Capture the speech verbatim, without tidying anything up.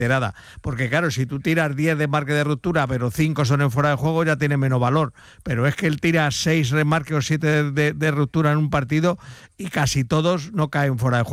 Alterada. Porque claro, si tú tiras diez de marque de ruptura, pero cinco son en fuera de juego, ya tiene menos valor. Pero es que él tira seis remarques o siete de, de, de ruptura en un partido y casi todos no caen fuera de juego.